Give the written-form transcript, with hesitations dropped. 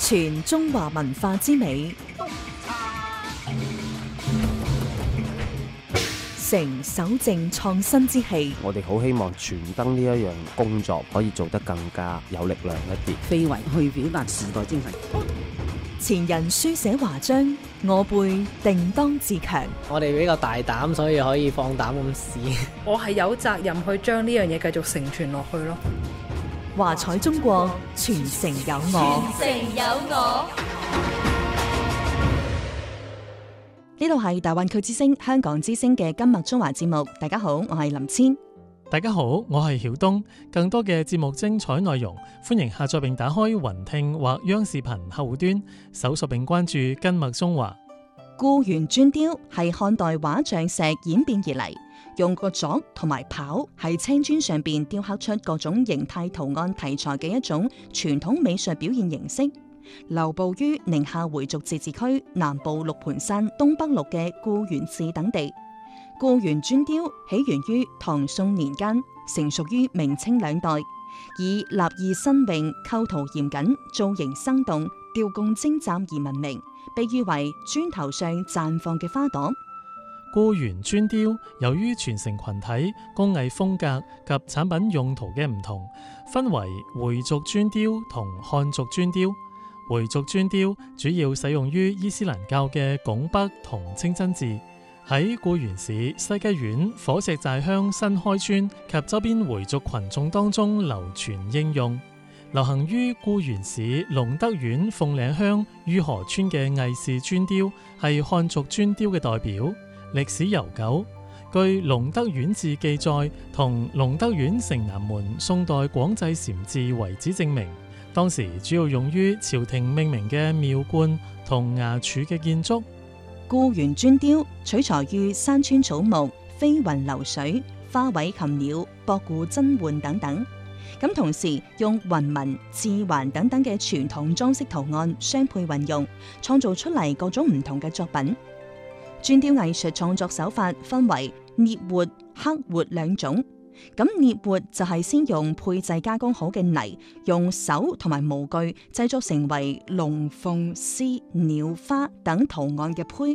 傳中華文化之美，承守正創新之氣。 我哋好希望傳燈呢一樣工作可以做得更加有力量一啲， 非遺去表達時代精神。 前人書寫華章，我輩定當自強。 我哋比較大膽，所以可以放膽咁試。 我係有責任去將呢樣嘢繼續承傳落去咯。 華彩中國，傳承有我。 傳承有我。 呢度係大灣區之聲、香港之聲嘅今麥中華節目。大家好，我係林千。 大家好，我係曉東。更多嘅節目精彩內容，歡迎下載並打開雲聽或央視頻客戶端，搜索並關注今麥中華。 固原磚雕係漢代畫像石演變而嚟，用個鑿同埋刨喺青磚上邊雕刻出各種形態圖案題材嘅一種傳統美術表現形式。流布於寧夏回族自治區南部六盤山東北麓嘅固原市等地。固原磚雕起源於唐宋年間，成熟於明清兩代，以立意新穎、構圖嚴謹、造型生動、雕工精湛而聞名，被譽為磚頭上綻放嘅花朵。 固原磚雕由於傳承群體、工藝風格及產品用途嘅唔同，分為回族磚雕同漢族磚雕。回族磚雕主要使用於伊斯蘭教嘅拱北同清真寺。喺固原市西雞縣火石寨鄉新開村及周邊回族群眾當中流傳應用，流行於固原市龍德縣鳳嶺鄉于河村嘅魏氏磚雕係漢族磚雕嘅代表，歷史悠久。據龍德縣志記載，同龍德縣城南門宋代廣濟禪寺遺址證明，當時主要用於朝廷命名嘅廟觀同衙署嘅建築。 固原磚雕取材於山川草木、飛雲流水、花卉禽鳥、博古珍玩等等。咁同時用雲紋、字環等等嘅傳統裝飾圖案相配運用，創造出嚟各種唔同嘅作品。磚雕藝術創作手法分為捏活、刻活兩種。咁捏活就係先用配製加工好嘅泥，用手同埋模具製作成為龍鳳、獅、鳥、花等圖案嘅胚，